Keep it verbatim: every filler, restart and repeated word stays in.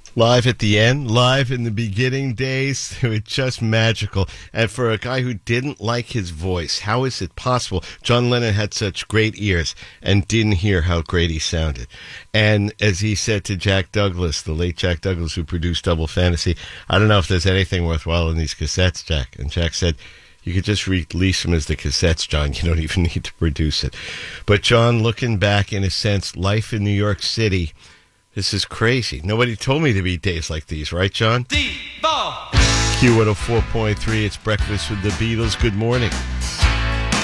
Live at the end, live in the beginning days, they were just magical. And for a guy who didn't like his voice, how is it possible? John Lennon had such great ears and didn't hear how great he sounded. And as he said to Jack Douglas, the late Jack Douglas, who produced Double Fantasy, I don't know if there's anything worthwhile in these cassettes, Jack. And Jack said, you could just release them as the cassettes, John. You don't even need to produce it. But John, looking back, in a sense, life in New York City, this is crazy. Nobody told me there'd be days like these, right, John? Devo. Q one oh four point three, it's Breakfast with the Beatles. Good morning.